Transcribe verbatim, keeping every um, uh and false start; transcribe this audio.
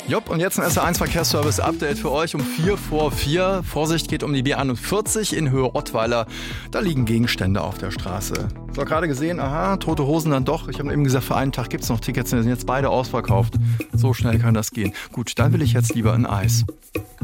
Jopp, und jetzt ein S R eins Verkehrsservice-Update für euch um vier vor vier. Vorsicht, geht um die B einundvierzig in Höhe Ottweiler. Da liegen Gegenstände auf der Straße. So, gerade gesehen, aha, tote Hosen dann doch. Ich habe eben gesagt, für einen Tag gibt es noch Tickets, die sind jetzt beide ausverkauft. So schnell kann das gehen. Gut, dann will ich jetzt lieber ein Eis.